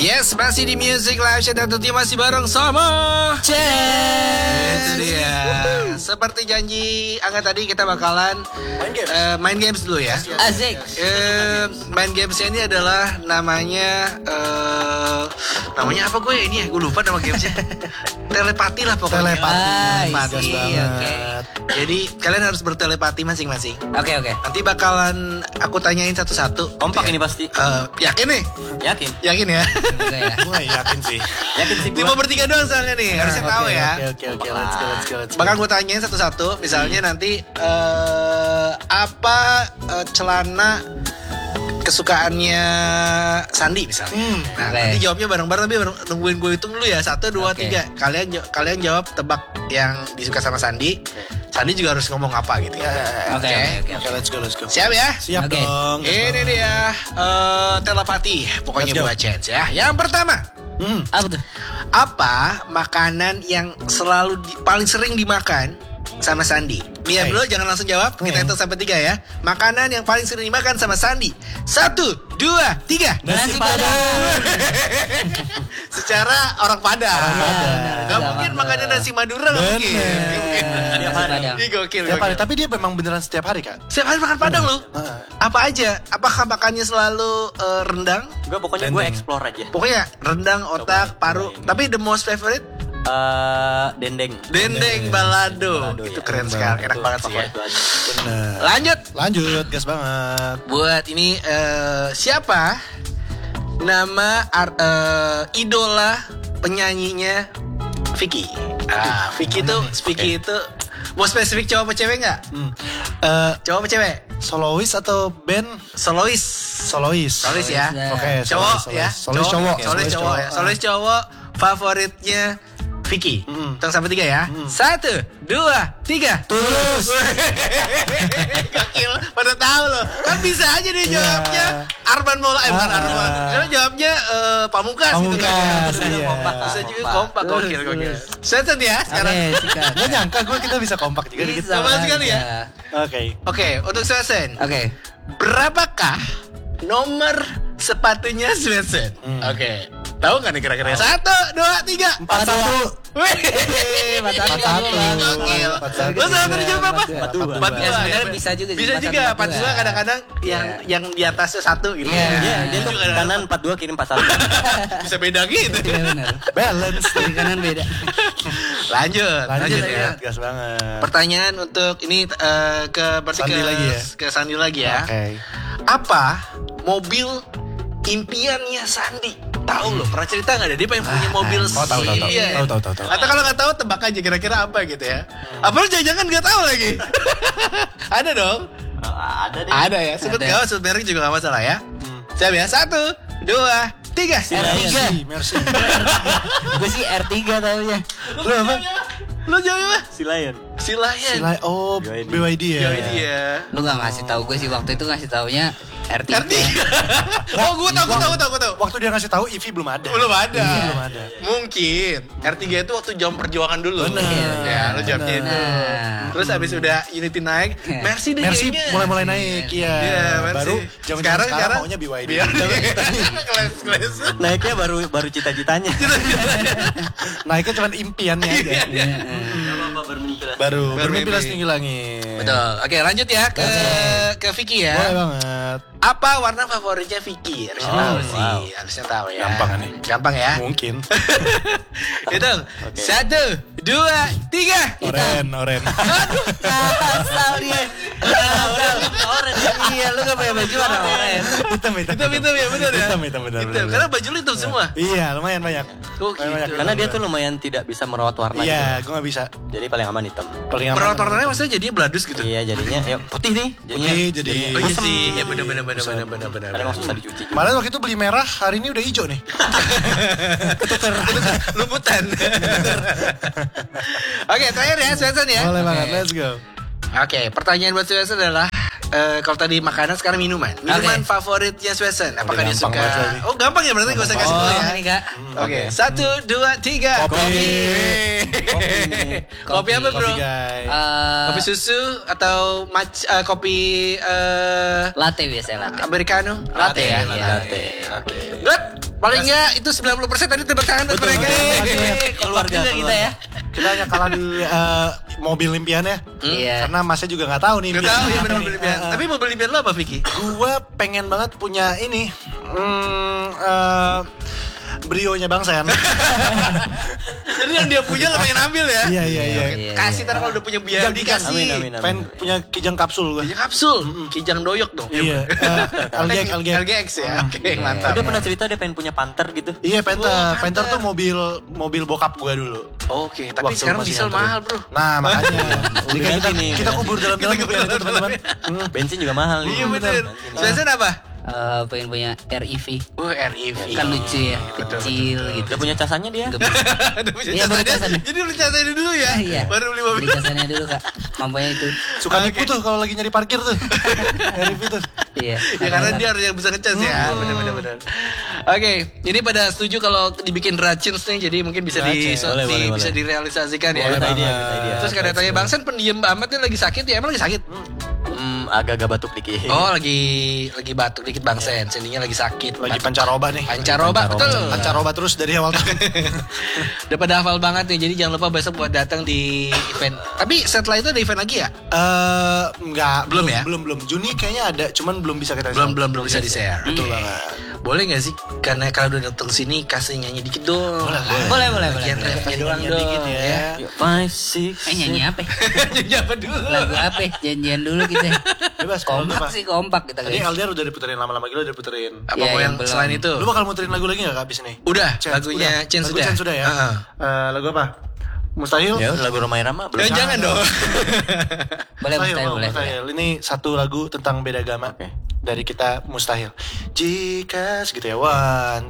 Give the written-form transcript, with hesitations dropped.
Yes, masih di Music Live Show dan tentunya masih bareng sama Chess. Itu dia. Seperti janji Angga tadi, kita bakalan main games dulu ya. Asik. Main gamesnya ini adalah namanya apa gue ini ya? Gue lupa nama gamesnya. Telepati lah pokoknya. Telepati. Oke. Jadi kalian harus bertelepati masing-masing. Oke. Nanti bakalan aku tanyain satu-satu. Kompak ini pasti. Yakin nih? Yakin ya? Gue yakin sih. Yakin sih Cuma bertiga doang soalnya nih, harusnya tahu ya. Oke, let's go. Bakal gue tanyain satu-satu. Misalnya nanti apa celana kesukaannya Sandi misalnya. Nah, nanti jawabnya bareng-bareng, tapi nungguin gue hitung dulu ya. 1, 2, 3. Kalian jawab tebak yang disuka sama Sandi. Sandi juga harus ngomong apa gitu ya. Oke. Let's go. Siap ya? Siap Oke. dong. Ini dia telepati pokoknya Let's go. buat Chance ya. Yang pertama, Apa tuh? apa makanan yang selalu paling sering dimakan sama Sandi? Diam dulu, jangan langsung jawab. Kita hitung sampai 3 ya. Makanan yang paling sering dimakan sama Sandi. 1, 2, 3. Nasi Padang. Secara orang Padang. Gak Orang mungkin Padang. makannya nasi Madura. Gak mungkin. Tiap hari. Ih, gokil. Setiap hari, tapi dia memang beneran setiap hari kan? Setiap hari makan Padang loh. Apa aja? Apakah makannya selalu rendang? Gue pokoknya gue explore aja. Pokoknya rendang, otak, paru. Tapi the most favorite? Dendeng. Dendeng balado. Itu ya. keren sekali. Enak banget sih ya. Favorit gue aja. Lanjut. Lanjut, gas banget. Buat ini siapa nama idola penyanyinya Vicky? Vicky itu mau spesifik cowok apa cewek nggak? Cowok apa cewek? Solois atau band? Solois. Solois Ya. Oke, Cowok ya. Solois cowok. Solois cowok ya. Solois cowok favoritnya Vicky. Hitung sampai 3 ya. 1, 2, 3. Tulus. Gokil, pada tahu loh. Kan bisa aja dia jawabnya Arman Maulana, bukan Arman. Dia jawabnya Pamungkas gitu kan. Pamungkas, iya. Bisa juga kompak, gokil. Setan ya sekarang. Oke, sikat. Gak nyangka kita bisa kompak juga dikit. Bisa Kompak sekali ya. aja. Oke, untuk Swesen. Oke. Berapakah nomor sepatunya Swesen? Oke. Tahu nggak nih kira-kira? 1, 2, 3. 41. Wih, 41. gokil. 41. Lo sama tadi jawab apa? 42. 42. Ya, sebenarnya bisa juga sih, Bisa juga. 42 42. kadang-kadang yang di atasnya 1 gitu. Iya, Dia tuh kanan 42 kiri 41. Bisa beda gitu. Iya benar. Balance. Kiri kanan beda. Lanjut ya. Gas banget. Pertanyaan untuk ini berarti Sandi lagi ya? Ke Sandi lagi ya. Oke. Apa mobil impiannya Sandi? Tahu loh, pernah cerita nggak ada dia pengen punya mobil tahu. Iya. Tahu. Atau kalau nggak tahu tebak aja kira-kira apa gitu ya. Apa lu jangan nggak tahu lagi? Ada dong. Ada deh. Ada ya. Sebut Ada. gak sebut merek juga nggak masalah ya. Siap ya. 1, 2, 3. Merci. Gue sih R3 taunya. Lu apa? Lu jawab apa? Si Lion. Silayan. Oh, BYD ya. Jawab dia. Lu gak ngasih tahu gue sih waktu itu ngasih taunya R3. R3. Oh, gue tahu. Waktu dia ngasih tahu EV belum ada. Belum ada. Belum ada. Mungkin R3 itu waktu jam perjuangan dulu. Bener. Ya, lu jawabnya itu. Nah. Terus abis udah Unity naik, Mercy deh Merci kayaknya. mulai naik Iya, ya. Mercy. Baru zaman sekarang maunya BYD. Keles. Naiknya baru cita-citanya. Naiknya cuma impiannya aja. Apa bermimpi lah. Baru Bermimpi. bermimpi setinggi langit. Betul. Oke, lanjut ya ke Vicky ya. Boleh banget. Apa warna favoritnya Vicky? Harusnya tahu sih. wow. Harusnya tahu ya. Gampang nih. Gampang ya. Mungkin. Itu. 1, 2, 3. Oren. Asal dia. Iya, lu gak pakai baju warna oranye. Hitam. Hitam ya, benar ya. Hitam, benar. Karena baju lu hitam semua. Iya, lumayan banyak. Oh, gitu. Karena dia tuh lumayan tidak bisa merawat warna. Iya, gitu. gue gak bisa. Jadi paling aman hitam. Paling aman. Merawat warnanya maksudnya jadinya bladus gitu. Iya jadinya ya putih nih. Putih, jadi. Oh iya kusem. sih, ya benar. Kadang nggak susah dicuci. Kemarin waktu itu beli merah, hari ini udah hijau nih. Lumputan. Oke, terakhir ya, Svensson ya. Boleh banget, let's go. Oke, pertanyaan buat Svensson adalah kalau tadi makanan, sekarang minuman. Minuman favoritnya Svensson. Apakah dia gampang suka? banget lagi. Oh, gampang ya, berarti gak usah kasih tahu ya. Ini Kak. Oke, 1, 2, 3. Kopi. Kopi apa bro? Kopi guys. Kopi susu atau kopi Latte biasanya latte. americano? Latte ya. Iya. Latte. Good. Paling enggak itu 90% tadi tepuk tangan buat mereka. Keluarga juga kita ya. Kita hanya kalah di mobil impian ya. Iya. Karena masnya juga nggak tahu nih. Gak tahu ya benar mobil impian. Tapi mobil impian lo apa Vicky? Gua pengen banget punya ini. Brionya Bang Sen. Jadi yang dia punya lo pengen ambil ya? Iya. Iya. Kasih ntar kalau udah punya biaya dikasih. Amin. Pengen punya kijang kapsul gue. Punya kapsul, kijang doyok dong. Iya. LGX ya. Oke, mantap. Dia pernah cerita dia pengen punya Panther gitu. Iya, Panther. Oh, Panther Panther. tuh mobil bokap gue dulu. Oke, tapi Waktu sekarang masih diesel nganterin. mahal, Bro. Nah, makanya. Jadi kan ganti nih. kita kubur dalam-dalam impian itu, teman-teman. Bensin juga mahal nih. Iya bener. Spencer apa? Pengen punya REV. Oh, REV. Kan lucu ya, kecil gitu. Udah punya casannya dia. Nggak bisa. Udah punya Iya, baru casannya. casannya. Jadi lu casannya dulu ya? Iya. Baru beli mobil. Beli casannya dulu kak. Mampunya itu. Suka nipu tuh kalau lagi nyari parkir tuh. Review tuh. Iya. Ya karena dia harus yang bisa ngecas ya. Benar. Oke, ini pada setuju kalau dibikin Racins nih, jadi mungkin bisa Boleh. bisa direalisasikan ya. Boleh, idea. Terus katanya Bang Sen pendiam amat nih lagi sakit ya, emang lagi sakit? Agak-agak batuk dikit. Oh, lagi batuk dikit Bang Sen, sendinya lagi sakit. Lagi pancaroba nih. Pancaroba, betul. Pancaroba terus dari awal tahun. Udah pada hafal banget nih, jadi jangan lupa besok buat datang di event. Tapi setelah itu ada event lagi ya? Enggak, Belum ya? Belum. Juni kayaknya ada, cuman belum bisa kita Belum bisa di-share. Betul banget. Boleh gak sih? Karena kalau udah datang sini kasih nyanyi dikit dong. Boleh. Bagian rapnya doang Nyanyi dong dikit ya. 5, 6. Nyanyi apa? Nyanyi apa dulu? Lagu apa? Janjian dulu kita. Bebas, Kompak sih kompak kita Tadi guys. LDR udah diputerin lama-lama gitu, udah diputerin. Apa Iya, mau yang yang belum. selain itu? Lu bakal muterin lagu lagi gak habis ini? Udah, Chance, lagunya Chance Lagu sudah. Chance sudah ya? Heeh. Lagu apa? Mustahil? Ya udah lagu Romai Rama belum. Jangan dong. Boleh boleh. Mustahil. Ini satu lagu tentang beda agama. Oke. Dari kita Mustahil. Jika segitu ya, 1,